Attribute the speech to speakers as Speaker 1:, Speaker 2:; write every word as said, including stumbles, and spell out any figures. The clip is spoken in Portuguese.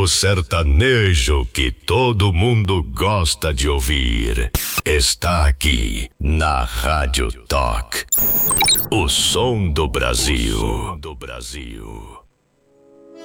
Speaker 1: O sertanejo que todo mundo gosta de ouvir está aqui na Rádio Talk. O som do Brasil. O som do Brasil.